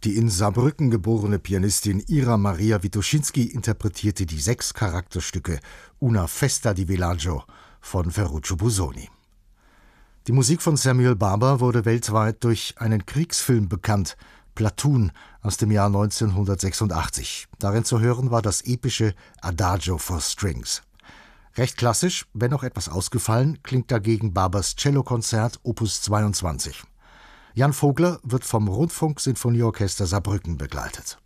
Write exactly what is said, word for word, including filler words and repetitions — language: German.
Die in Saarbrücken geborene Pianistin Ira Maria Witoschinski interpretierte die sechs Charakterstücke Una festa di villaggio von Ferruccio Busoni. Die Musik von Samuel Barber wurde weltweit durch einen Kriegsfilm bekannt, Platoon aus dem Jahr neunzehnhundertsechsundachtzig. Darin zu hören war das epische Adagio for Strings. Recht klassisch, wenn auch etwas ausgefallen, klingt dagegen Barbers Cellokonzert Opus zweiundzwanzig. Jan Vogler wird vom Rundfunk-Sinfonieorchester Saarbrücken begleitet.